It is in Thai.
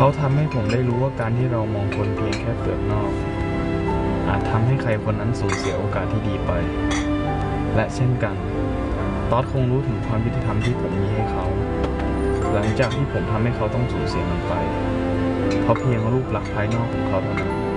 เขาทำให้ผมได้รู้ว่าการที่เรามองคนเพียงแค่เปลือกนอกอาจทำให้ใครคนนั้นสูญเสียโอกาสที่ดีไปและเช่นกันต๊อดคงรู้ถึงความยุติธรรมที่ผมมีให้เขาหลังจากที่ผมทำให้เขาต้องสูญเสียมันไปเพราะเพียงรูปลักษณ์ภายนอกของเขาเท่านั้น